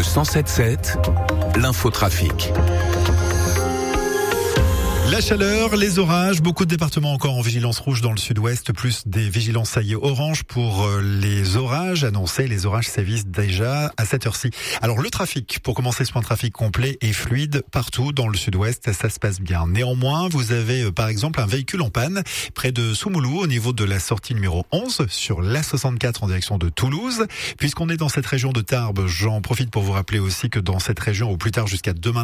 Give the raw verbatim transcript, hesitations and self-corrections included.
cent sept sept, l'infotrafic. La chaleur, les orages, beaucoup de départements encore en vigilance rouge dans le sud-ouest, plus des vigilances ça y est orange pour les orages annoncés. Les orages sévissent déjà à cette heure-ci. Alors le trafic, pour commencer ce point de trafic complet et fluide partout dans le sud-ouest, ça se passe bien. Néanmoins, vous avez par exemple un véhicule en panne près de Soumoulou au niveau de la sortie numéro onze sur l'A soixante-quatre en direction de Toulouse. Puisqu'on est dans cette région de Tarbes, j'en profite pour vous rappeler aussi que dans cette région, au plus tard jusqu'à demain,